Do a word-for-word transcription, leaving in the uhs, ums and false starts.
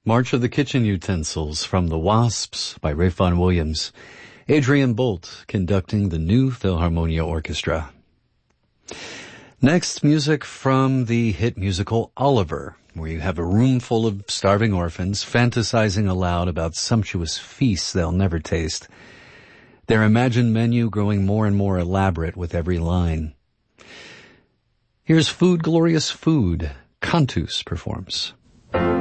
March of the Kitchen Utensils from The Wasps by Ralph Vaughan Williams. Adrian Bolt conducting the New Philharmonia Orchestra. Next, music from the hit musical Oliver, where you have a room full of starving orphans fantasizing aloud about sumptuous feasts they'll never taste, their imagined menu growing more and more elaborate with every line. Here's Food, Glorious Food. Cantus performs.